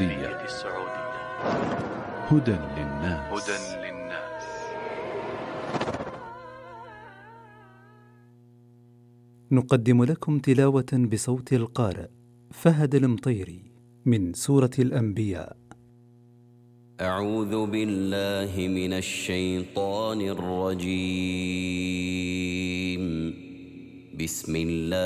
السعودية. هدى للناس. نقدم لكم تلاوة بصوت القارئ فهد المطيري من سورة الأنبياء. أعوذ بالله من الشيطان الرجيم. بسم الله